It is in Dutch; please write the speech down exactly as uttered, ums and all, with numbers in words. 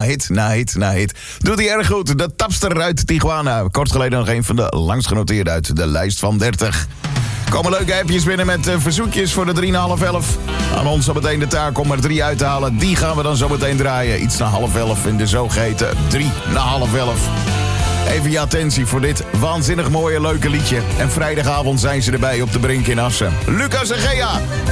hit, na hit, na hit. Doet hij erg goed. De tapster uit Tijuana. Kort geleden nog een van de langst genoteerde uit de lijst van dertig. Komen leuke appjes binnen met uh, verzoekjes voor de drie na half elf. Aan ons zo meteen de taak om er drie uit te halen. Die gaan we dan zo meteen draaien. Iets na half elf in de zogeheten drie na half elf. Even je attentie voor dit waanzinnig mooie leuke liedje. En vrijdagavond zijn ze erbij op de Brink in Assen. Lucas en Gea.